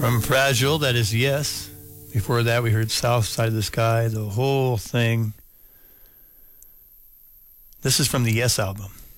From Fragile, that is Yes. Before that, we heard South Side of the Sky, the whole thing. This is from the Yes album.